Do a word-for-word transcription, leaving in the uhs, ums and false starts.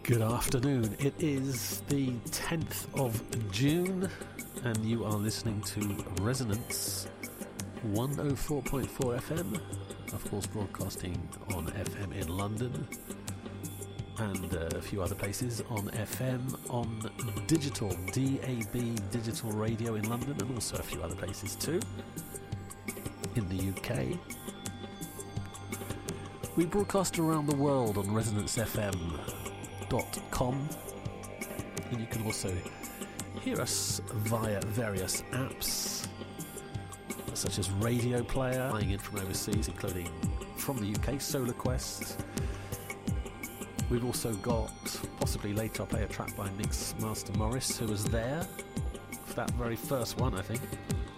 Good afternoon. It is the tenth of June and you are listening to Resonance one oh four point four F M, of course broadcasting on F M in London and uh, a few other places, on F M, on digital, D A B digital radio in London, and also a few other places too in the U K. We broadcast around the world on resonance f m dot com, and you can also hear us via various apps such as Radio Player, flying in from overseas, including from the U K, Solar Quest. We've also got, possibly later I'll play a track by Mix Master Morris, who was there for that very first one, I think.